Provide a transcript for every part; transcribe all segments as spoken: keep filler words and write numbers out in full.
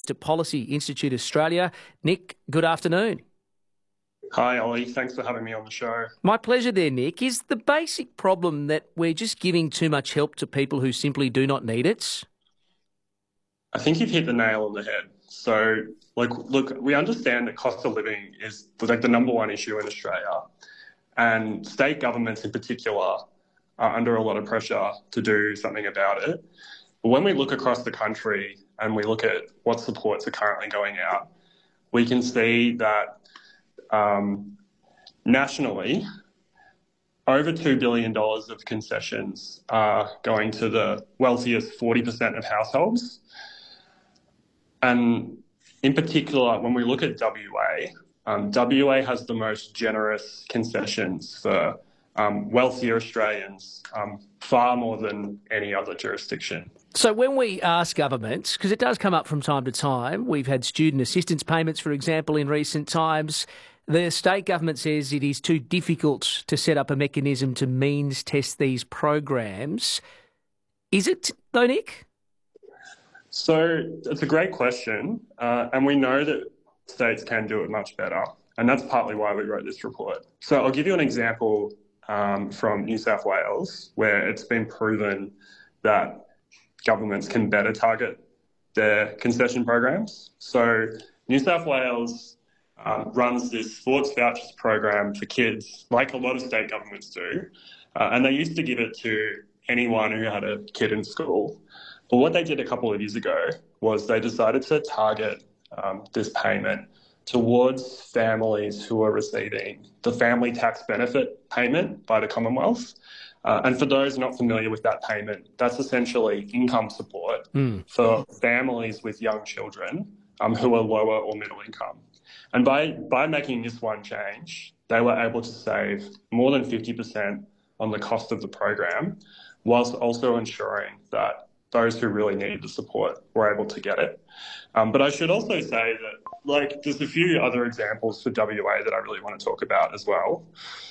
Policy Institute Australia. Nick, good afternoon. Hi, Ollie. Thanks for having me on the show. My pleasure there, Nick. Is the basic problem that we're just giving too much help to people who simply do not need it? I think you've hit the nail on the head. So, like, look, we understand that cost of living is like the number one issue in Australia, and state governments in particular are under a lot of pressure to do something about it. But when we look across the country and we look at what supports are currently going out, we can see that um, nationally, over two billion dollars of concessions are going to the wealthiest forty percent of households. And in particular, when we look at W A, um, W A has the most generous concessions for um, wealthier Australians, um, far more than any other jurisdiction. So when we ask governments, because it does come up from time to time, we've had student assistance payments, for example, in recent times. The state government says it is too difficult to set up a mechanism to means test these programs. Is it, though, Nick? So it's a great question, uh, and we know that states can do it much better, and that's partly why we wrote this report. So I'll give you an example um, from New South Wales, where it's been proven that governments can better target their concession programs. So New South Wales Um, runs this sports vouchers program for kids, like a lot of state governments do. Uh, and they used to give it to anyone who had a kid in school. But what they did a couple of years ago was they decided to target um, this payment towards families who are receiving the family tax benefit payment by the Commonwealth. Uh, and for those not familiar with that payment, that's essentially income support mm. for families with young children um, who are lower or middle income. And by, by making this one change, they were able to save more than fifty percent on the cost of the program, whilst also ensuring that those who really needed the support were able to get it. Um, but I should also say that, like, there's a few other examples for W A that I really want to talk about as well.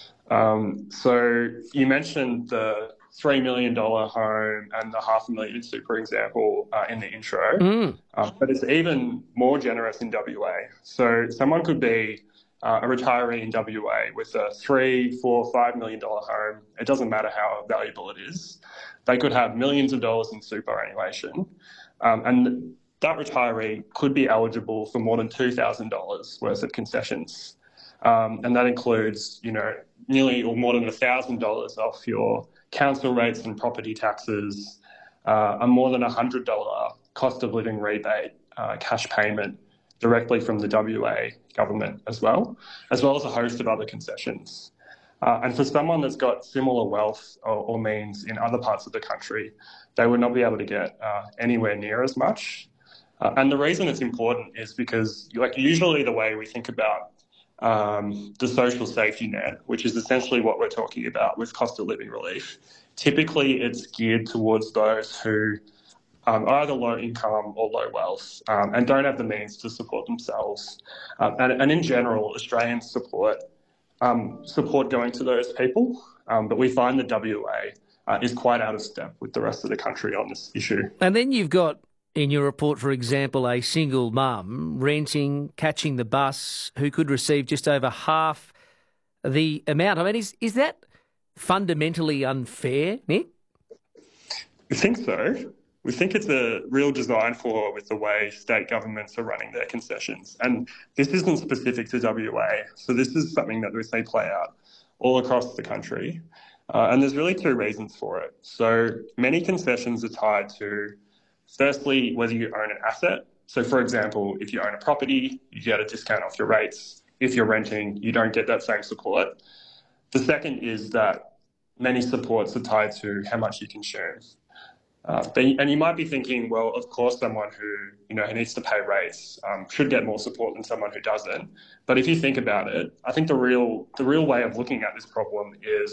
Um, so you mentioned the three million dollars home and the half a million super example uh, in the intro, mm. uh, but it's even more generous in W A. So someone could be uh, a retiree in W A with a three, four, five million dollar home. It doesn't matter how valuable it is. They could have millions of dollars in superannuation, um, and that retiree could be eligible for more than two thousand dollars worth of concessions. Um, and that includes, you know, nearly or more than one thousand dollars off your council rates and property taxes, uh, a more than one hundred dollars cost of living rebate uh, cash payment directly from the W A government as well, as well as a host of other concessions. Uh, and for someone that's got similar wealth or, or means in other parts of the country, they would not be able to get uh, anywhere near as much. Uh, and the reason it's important is because, like, usually the way we think about Um, the social safety net, which is essentially what we're talking about with cost of living relief. Typically, it's geared towards those who um, are either low income or low wealth um, and don't have the means to support themselves. Um, and, and in general, Australians support um, support going to those people, um, but we find that W A uh, is quite out of step with the rest of the country on this issue. And then you've got, in your report, for example, a single mum renting, catching the bus, who could receive just over half the amount. I mean, is is that fundamentally unfair, Nick? We think so. We think it's a real design flaw with the way state governments are running their concessions. And this isn't specific to W A. So this is something that we see play out all across the country. Uh, and there's really two reasons for it. So many concessions are tied to, firstly, whether you own an asset. So, for example, if you own a property, you get a discount off your rates. If you're renting, you don't get that same support. The second is that many supports are tied to how much you consume. Uh, and you might be thinking, well, of course, someone who, you know, who needs to pay rates um, should get more support than someone who doesn't. But if you think about it, I think the real the real way of looking at this problem is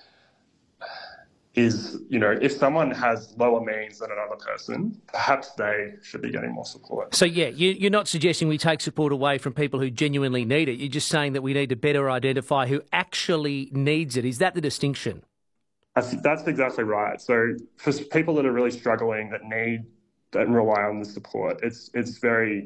is, you know, if someone has lower means than another person, perhaps they should be getting more support. So, yeah, you, you're not suggesting we take support away from people who genuinely need it. You're just saying that we need to better identify who actually needs it. Is that the distinction? That's, that's exactly right. So for people that are really struggling, that need, that rely on the support, it's it's very